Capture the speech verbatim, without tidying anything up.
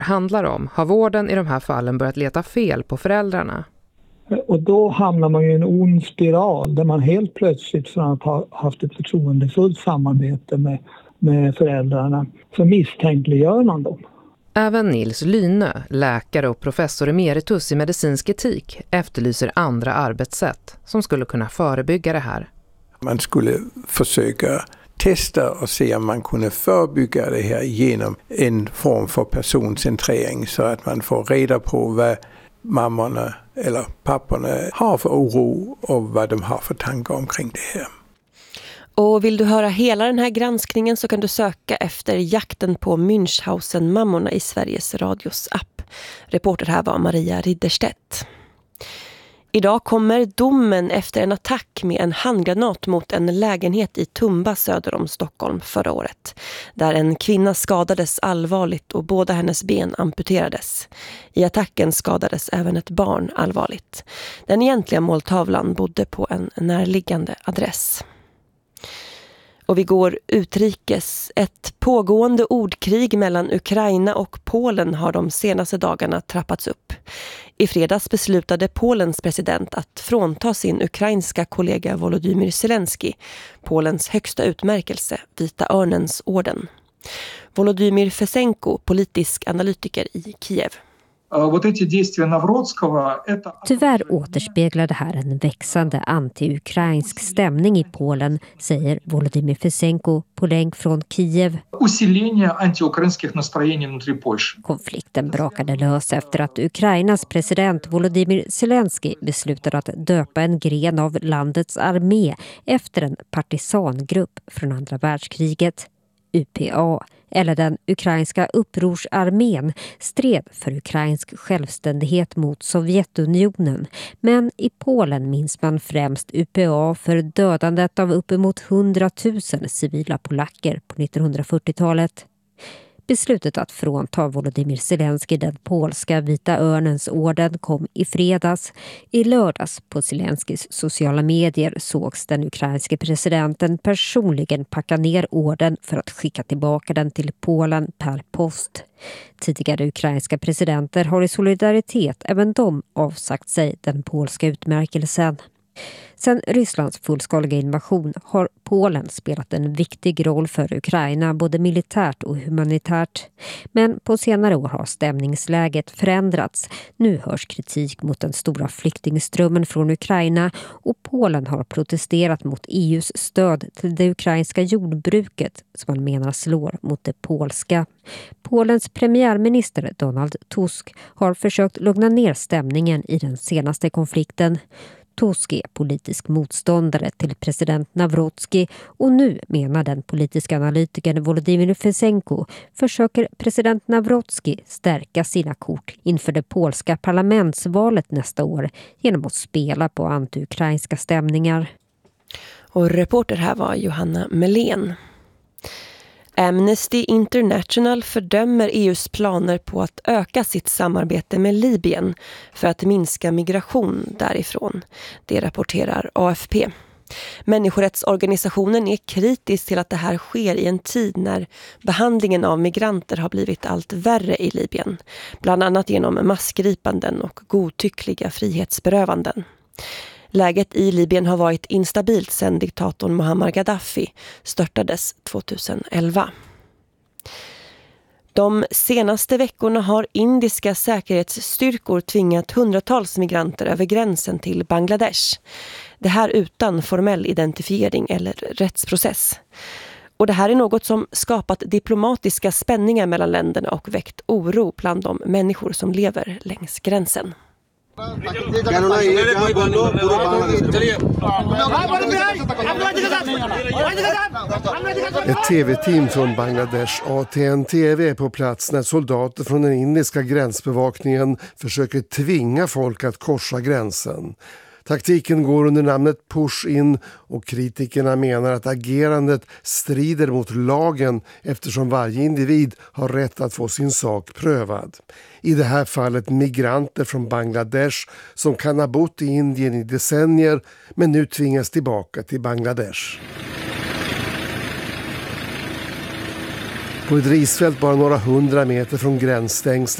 handlar om har vården i de här fallen börjat leta fel på föräldrarna. Och då hamnar man i en ond spiral där man helt plötsligt från att ha haft ett förtroendefullt samarbete med, med föräldrarna så misstänkliggör man dem. Även Nils Lynö, läkare och professor emeritus i medicinsk etik, efterlyser andra arbetssätt som skulle kunna förebygga det här. Man skulle försöka testa och se om man kunde förebygga det här genom en form för personcentrering så att man får reda på vad mammorna eller papporna har för oro och vad de har för tankar omkring det här. Och vill du höra hela den här granskningen så kan du söka efter jakten på Münchhausen-mammorna i Sveriges Radios app. Reporter här var Maria Ridderstedt. Idag kommer domen efter en attack med en handgranat mot en lägenhet i Tumba söder om Stockholm förra året. Där en kvinna skadades allvarligt och båda hennes ben amputerades. I attacken skadades även ett barn allvarligt. Den egentliga måltavlan bodde på en närliggande adress. Och vi går utrikes. Ett pågående ordkrig mellan Ukraina och Polen har de senaste dagarna trappats upp. I fredags beslutade Polens president att frånta sin ukrainska kollega Volodymyr Zelensky Polens högsta utmärkelse, Vita örnens orden. Volodymyr Fesenko, politisk analytiker i Kiev. Tyvärr återspeglar det här en växande anti-ukrainsk stämning i Polen, säger Volodymyr Fesenko på länk från Kiev. Konflikten brakade lös efter att Ukrainas president Volodymyr Zelensky beslutade att döpa en gren av landets armé efter en partisangrupp från andra världskriget. U P A, eller den ukrainska upprorsarmén, stred för ukrainsk självständighet mot Sovjetunionen. Men i Polen minns man främst U P A för dödandet av uppemot hundratusen civila polacker på nittonhundrafyrtiotalet. Beslutet att frånta Volodymyr Zelensky den polska Vita örnens orden kom i fredags. I lördags på Zelenskys sociala medier sågs den ukrainske presidenten personligen packa ner orden för att skicka tillbaka den till Polen per post. Tidigare ukrainska presidenter har i solidaritet även de avsagt sig den polska utmärkelsen. Sedan Rysslands fullskaliga invasion har Polen spelat en viktig roll för Ukraina både militärt och humanitärt. Men på senare år har stämningsläget förändrats. Nu hörs kritik mot den stora flyktingströmmen från Ukraina och Polen har protesterat mot E U:s stöd till det ukrainska jordbruket som man menar slår mot det polska. Polens premiärminister Donald Tusk har försökt lugna ner stämningen i den senaste konflikten. Tusk är politisk motståndare till president Nawrocki och nu menar den politiska analytikern Volodymyr Fesenko försöker president Nawrocki stärka sina kort inför det polska parlamentsvalet nästa år genom att spela på anti-ukrainska stämningar. Och reporter här var Johanna Melén. Amnesty International fördömer E U:s planer på att öka sitt samarbete med Libyen för att minska migration därifrån. Det rapporterar A F P. Människorättsorganisationen är kritisk till att det här sker i en tid när behandlingen av migranter har blivit allt värre i Libyen, bland annat genom massgripanden och godtyckliga frihetsberövanden. Läget i Libyen har varit instabilt sedan diktatorn Muammar Gaddafi störtades tjugoelva. De senaste veckorna har indiska säkerhetsstyrkor tvingat hundratals migranter över gränsen till Bangladesh. Det här utan formell identifiering eller rättsprocess. Och det här är något som skapat diplomatiska spänningar mellan länderna och väckt oro bland de människor som lever längs gränsen. Ett tv-team från Bangladesh, A T N T V, är på plats när soldater från den indiska gränsbevakningen försöker tvinga folk att korsa gränsen. Taktiken går under namnet push-in och kritikerna menar att agerandet strider mot lagen eftersom varje individ har rätt att få sin sak prövad. I det här fallet migranter från Bangladesh som kan ha bott i Indien i decennier men nu tvingas tillbaka till Bangladesh. På ett risfält bara några hundra meter från gränsstängslet